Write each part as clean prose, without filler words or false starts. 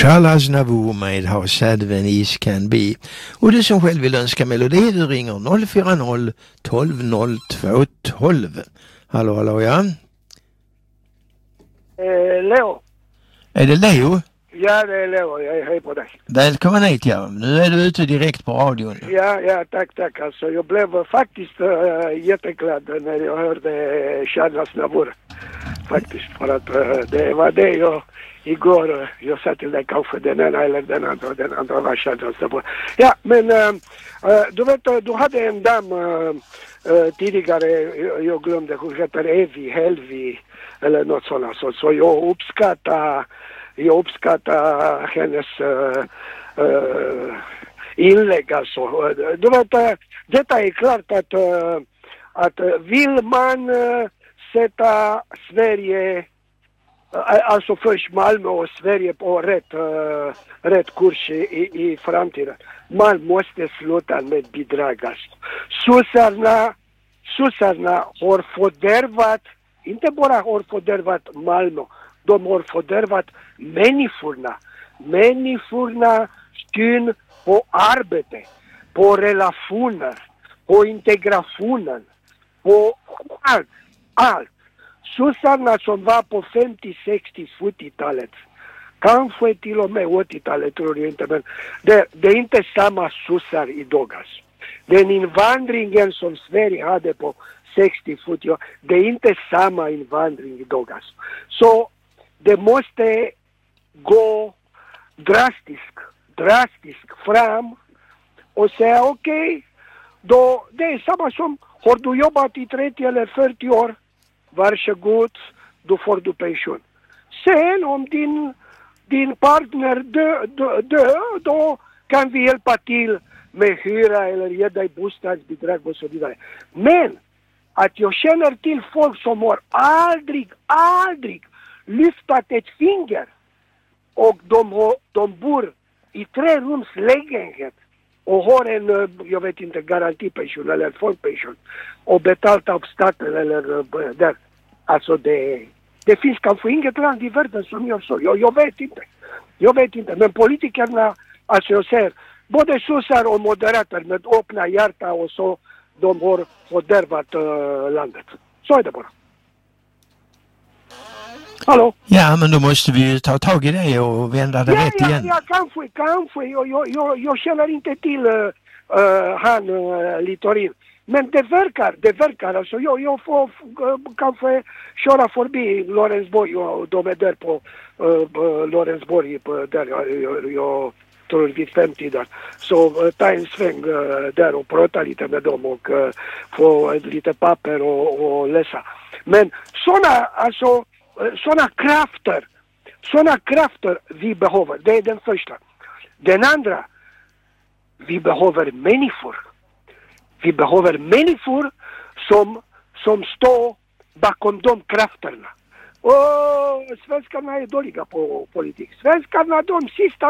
Charles Navour med How Sad Venice Can Be. Och du som själv vill önska melodi, du ringer 040 12 02 12. Hallå, ja? Leo. Är det Leo? Ja, det är Leo. Jag är hej på dig. Välkommen hit, ja. Nu är du ute direkt på radion. Ja, tack. Alltså, jag blev faktiskt jätteglad när jag hörde Charles Navour. Faktiskt, för att det var det jag igår, jag sa till dig kanske den ena eller den andra var Charles Navour. Ja, men du vet, du hade en dam tidigare, jag glömde, hon heter Helvi eller något sådant. Så jag uppskattar hennes inlägg alltså. Du vet, detta är klart att vill man sätta Sverige, alltså först Malmö och Sverige på rätt kurs i framtiden. Man måste sluta med bidrag. Alltså. Sossarna har fördärvat, inte bara har fördärvat Malmö, de har fördärvat människorna syn på arbete, på relationer, på integrationen, på allt. Sossarna som var på 50, 60, 70-talet, kanske till och med 80-talet tror jag inte, men det är inte samma sossar idag. Alltså. Den invandringen som Sverige hade på 60-70 år, det är inte samma invandring idag. Alltså. Så det måste gå drastiskt fram och säga okej, då det är samma som har du jobbat i 30 eller 40 år, varsågod, då får du pension. Sen om din partner dör, då kan vi hjälpa till med hyra eller ge dig bostadsbidrag och så vidare. Men att jag känner till folk som har aldrig lyftat ett finger och de bor i 3-rums lägenhet och har en, jag vet inte, garantipension eller folkpension och betalt av staten eller där. Alltså det finns kanske inget land i världen som gör så. Jag vet inte. Men politikerna, alltså jag säger, både sossar och moderater med öppna hjärta och så, de har fördärvat landet. Så är det bara. Hallå? Ja, men då måste vi ju ta tag i det och vända det rätt igen. Ja, kanske. Jag känner inte till han Littorin. Men det verkar. Alltså, jag får kanske köra förbi Lorensborg och de är där på Lorensborg där jag tror vid 50 där. Så ta en sväng där och prata lite med dem och få lite papper och läsa. Men såna krafter vi behöver. Det är den första. Den andra, vi behöver människor. Vi behöver människor som står bakom de krafterna. Och svenskarna är dåliga på politik. Svenskarna, de sista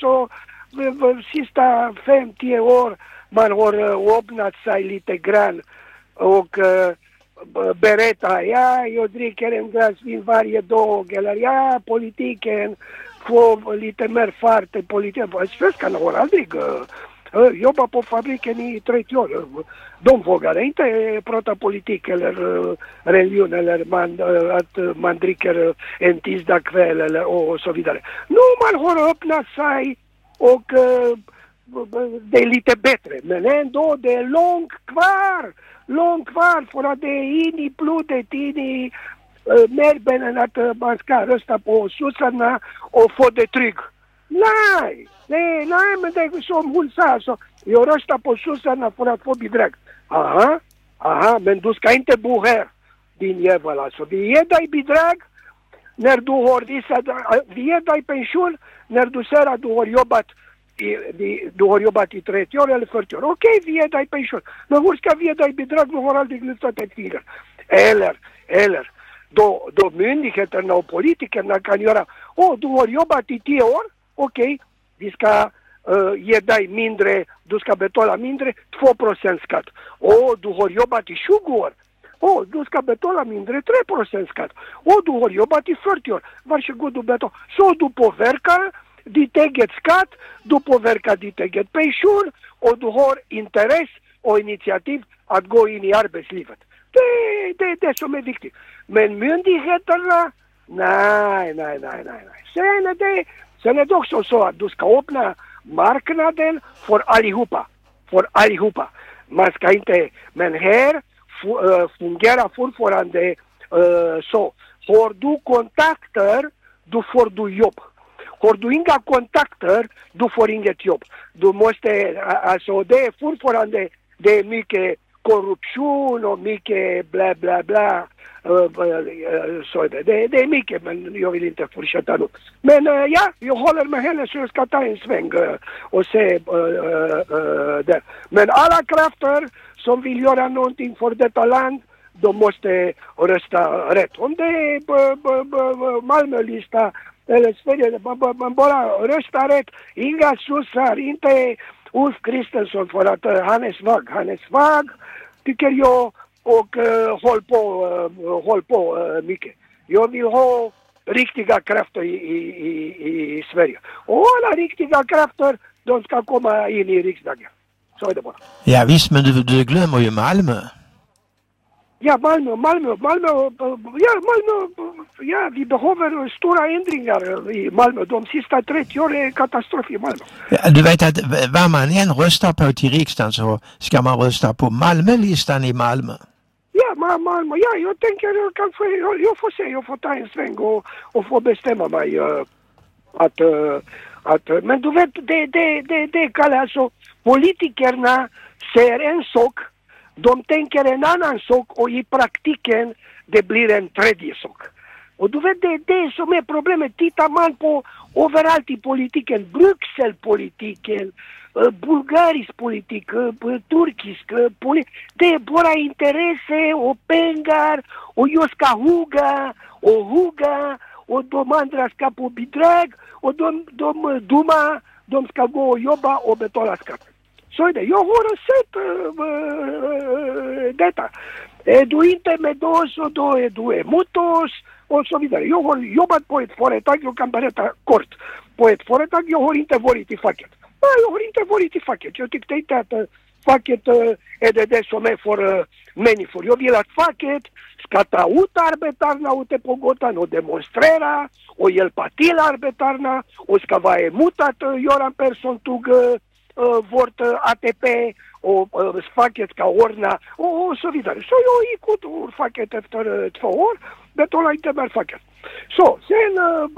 5-10 år, man har öppnat sig lite grann och berätta, jag dricker en glas vin varje dag, eller politiken får lite mer fart i politiken. Svenskarna har aldrig jobbat på fabriken i 30 år. De vågar inte prata politik eller religion eller att man dricker en tisdagkväll eller och så vidare. Nu man har öppnat sig och det är lite bättre, men ändå det är långt kvar för att det är in i blodet, in i nerven att man ska rösta på sossarna och få det trygg. Nej, men det är som hon sa, så jag röstar på sossarna för att få bidrag. Aha, men du ska inte bo här, din jävel alltså. Vi ger dig bidrag när du har vi ger dig pension när du säger att du har jobbat i 30 år eller 40 år. Okej, vi ger dig pension. Men hur ska vi ge dig bidrag? Du har aldrig lyftat ett finger. Eller då myndigheterna och politikerna kan göra, du har jobbat i 10 år. Okej, vi ska ge dig mindre, du ska betala mindre, 2% skatt. Du har jobbat i 20 år. Du ska betala mindre, 3% skatt. Du har jobbat i 40 år. Varsågod, du betalar. Så du påverkar ditt eget skatt, du påverkar ditt eget pension och du har intresse och initiativ att gå in i arbetslivet. Det är det som är viktigt. Men myndigheterna, nej. Sen är det också så att du ska öppna marknaden för allihopa. Man ska inte, men här fungerar fortfarande så. Har du kontakter, då får du jobb. Har du inga kontakter, då får inget jobb. Du måste, alltså det är fortfarande, det är mycket korruption och mycket bla bla bla. Så det är mycket, men jag vill inte fortsätta nu. Men ja, jag håller med henne så jag ska ta en sväng och se det. Men alla krafter som vill göra någonting för detta land, de måste rösta rätt. Om det är Malmölista eller Sverige, man bara röstar rätt. Inga sossar, inte Ulf Kristersson för att han är svag, tycker jag, och håll på mycket. Jag vill ha riktiga krafter i Sverige. Och alla riktiga krafter, de ska komma in i riksdagen. Så är det bara. Ja visst, men du glömmer ju Malmö. Ja, Malmö. Ja, vi behöver stora ändringar i Malmö. De sista 30 åren är katastrof i Malmö. Ja, du vet att vad man än röstar på till riksdagen så ska man rösta på Malmölistan i Malmö. Ja, Malmö. Ja, jag tänker kanske, jag får se, jag får ta en sväng och få bestämma mig att men du vet, det kallar alltså politikerna säger en sak, de tänker en annan sak och i praktiken det blir en tredje sak. Och du vet, det är det som är problemet. Tittar man på överallt i politiken, Brysselpolitiken, bulgarisk politik, turkisk politik, det är bara intresse och pengar och jag ska hugga och de andra ska på bidrag och de dumma, de ska gå och jobba och betala skatt. Så är det. Jag har sett detta. Är du inte med oss och då är du emot oss och så vidare. Jag har jobbat på ett företag, jag kan berätta kort. På ett företag, jag har inte varit i facket. Nej, jag har inte varit i facket. Jag tyckte inte att facket är det som är för människor. Jag vill att facket ska ta ut arbetarna ute på gatan och demonstrera och hjälpa till arbetarna och ska vara emot att Göran Persson tog vårt ATP och facket ska ordna och så vidare. Så jag gick ut ur facket efter 2 år, betalade inte mer facket. Så sen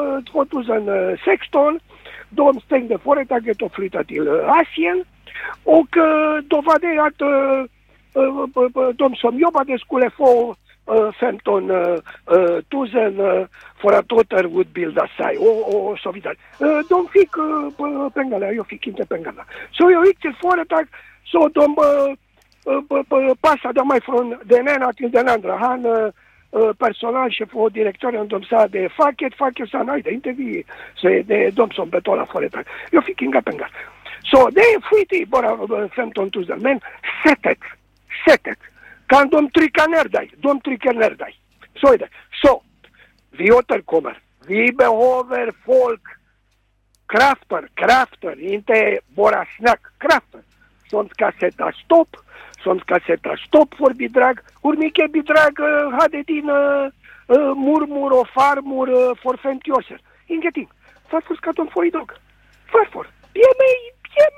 2016 de stängde företaget och flyttade till Asien och då var det att de som jobbade skulle få 15 000 för att återutbilda sig och så vidare. De fick pengarna, jag fick inte pengarna. Så jag gick till företag, så de passade mig från den ena till den andra. Han, personalchef och direktören, de sa det är facket sa nej, det är inte vi. Så det är de som betalar företag. Jag fick inga pengar. Så det är skit i bara 15 000. Men sättet. Kan de trycka ner dig? De trycker ner dig. Så är det. Så, vi återkommer. Vi behöver folk. Krafter. Inte bara snack. Krafter. Som ska sätta stopp. För bidrag. Hur mycket bidrag hade din mormor och farmor för 50 år sedan? Ingenting. Varför ska de få idag? Varför? Ge mig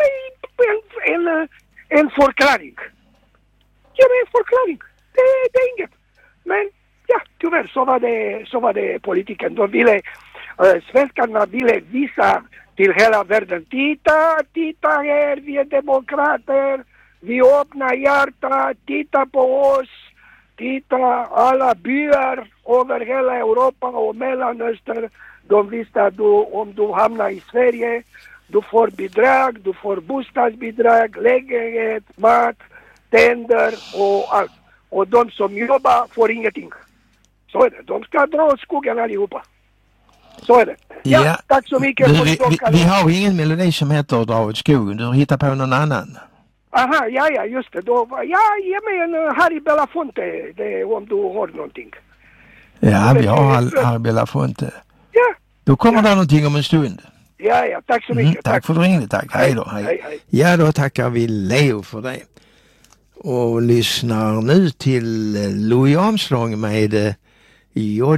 en förklaring. Ge mig en förklaring. Det är inget. Men ja, tyvärr så var det politiken. Svenskarna ville visa till hela världen. Titta här, vi är demokrater. Vi öppnar hjärtat, titta på oss. Titta, alla byar över hela Europa och Mellanöstern. De visste att om du hamnar i Sverige, du får bidrag, du får bostadsbidrag, lägenhet, mat, tänder och allt. Och de som jobbar får ingenting. Så är det. De ska dra åt skogen allihopa. Så är det. Ja, tack så mycket. Vi har ingen melodi som heter Dra åt skogen. Du hittar på någon annan. Aha, ja, just det. Ge mig en Harry Belafonte, om du har någonting. Ja, vi har Harry Belafonte. Ja. Då kommer det någonting om en stund. Ja, tack så mycket. Tack för att du ringde, tack. Hej då. Hej. Ja, då tackar vi Leo för det. Och lyssnar nu till Louis Armstrong med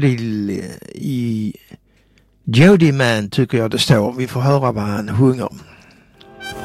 i Jody Man tycker jag det står. Vi får höra vad han sjunger.